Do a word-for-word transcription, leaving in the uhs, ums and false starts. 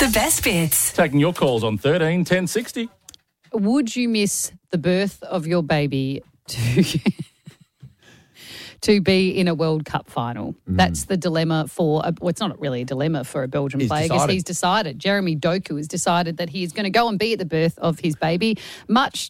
The best bits. Taking your calls on thirteen ten sixty. Would you miss the birth of your baby to to be in a World Cup final? Mm. That's the dilemma for, a, well, it's not really a dilemma for a Belgian he's player because he's decided, Jeremy Doku has decided that he is going to go and be at the birth of his baby, much